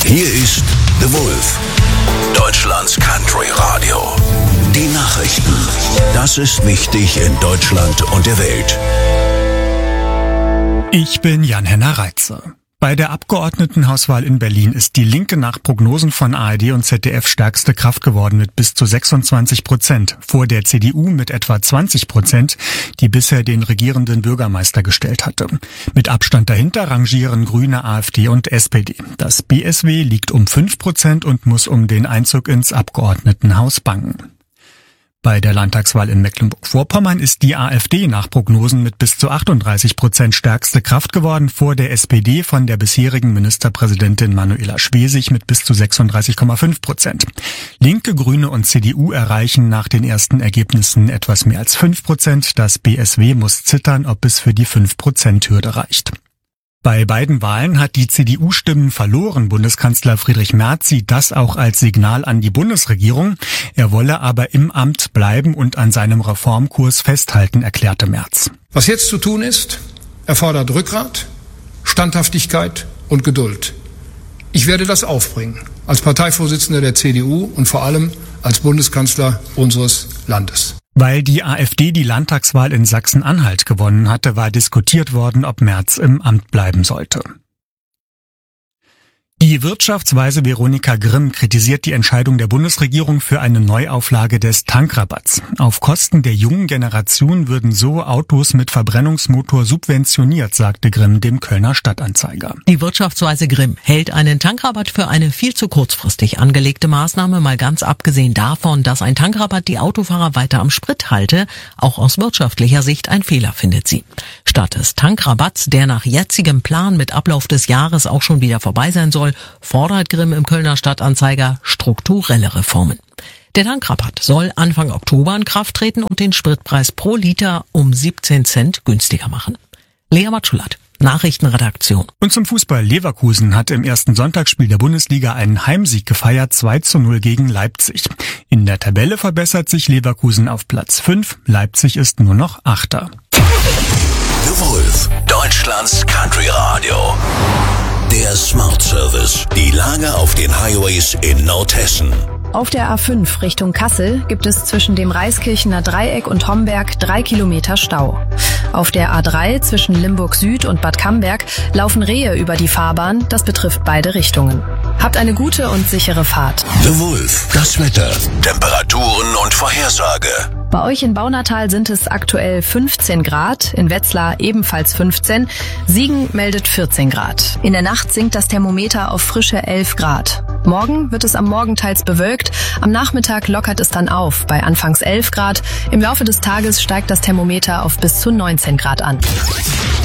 Hier ist The Wolf, Deutschlands Country Radio. Die Nachrichten. Das ist wichtig in Deutschland und der Welt. Ich bin Jan-Henner Reitze. Bei der Abgeordnetenhauswahl in Berlin ist die Linke nach Prognosen von ARD und ZDF stärkste Kraft geworden mit bis zu 26%, vor der CDU mit etwa 20%, die bisher den regierenden Bürgermeister gestellt hatte. Mit Abstand dahinter rangieren Grüne, AfD und SPD. Das BSW liegt um 5% und muss um den Einzug ins Abgeordnetenhaus bangen. Bei der Landtagswahl in Mecklenburg-Vorpommern ist die AfD nach Prognosen mit bis zu 38% stärkste Kraft geworden, vor der SPD von der bisherigen Ministerpräsidentin Manuela Schwesig mit bis zu 36,5%. Linke, Grüne und CDU erreichen nach den ersten Ergebnissen etwas mehr als 5%. Das BSW muss zittern, ob es für die 5%-Hürde reicht. Bei beiden Wahlen hat die CDU Stimmen verloren. Bundeskanzler Friedrich Merz sieht das auch als Signal an die Bundesregierung. Er wolle aber im Amt bleiben und an seinem Reformkurs festhalten, erklärte Merz. Was jetzt zu tun ist, erfordert Rückgrat, Standhaftigkeit und Geduld. Ich werde das aufbringen, als Parteivorsitzender der CDU und vor allem als Bundeskanzler unseres Landes. Weil die AfD die Landtagswahl in Sachsen-Anhalt gewonnen hatte, war diskutiert worden, ob Merz im Amt bleiben sollte. Die Wirtschaftsweise Veronika Grimm kritisiert die Entscheidung der Bundesregierung für eine Neuauflage des Tankrabatts. Auf Kosten der jungen Generation würden so Autos mit Verbrennungsmotor subventioniert, sagte Grimm dem Kölner Stadtanzeiger. Die Wirtschaftsweise Grimm hält einen Tankrabatt für eine viel zu kurzfristig angelegte Maßnahme, mal ganz abgesehen davon, dass ein Tankrabatt die Autofahrer weiter am Sprit halte. Auch aus wirtschaftlicher Sicht ein Fehler, findet sie. Statt des Tankrabatts, der nach jetzigem Plan mit Ablauf des Jahres auch schon wieder vorbei sein soll, fordert Grimm im Kölner Stadtanzeiger strukturelle Reformen. Der Tankrabatt soll Anfang Oktober in Kraft treten und den Spritpreis pro Liter um 17 Cent günstiger machen. Lea Matschulat, Nachrichtenredaktion. Und zum Fußball. Leverkusen hat im ersten Sonntagsspiel der Bundesliga einen Heimsieg gefeiert, 2:0 gegen Leipzig. In der Tabelle verbessert sich Leverkusen auf Platz 5, Leipzig ist nur noch Achter. The Wolf, Deutschlands Country Radio. Der Smart Service. Die Lage auf den Highways in Nordhessen. Auf der A5 Richtung Kassel gibt es zwischen dem Reiskirchener Dreieck und Homberg 3 Kilometer Stau. Auf der A3 zwischen Limburg Süd und Bad Camberg laufen Rehe über die Fahrbahn. Das betrifft beide Richtungen. Habt eine gute und sichere Fahrt. The Wolf, das Wetter, Temperaturen und Vorhersage. Bei euch in Baunatal sind es aktuell 15 Grad, in Wetzlar ebenfalls 15, Siegen meldet 14 Grad. In der Nacht sinkt das Thermometer auf frische 11 Grad. Morgen wird es am Morgen teils bewölkt, am Nachmittag lockert es dann auf, bei anfangs 11 Grad. Im Laufe des Tages steigt das Thermometer auf bis zu 19 Grad an.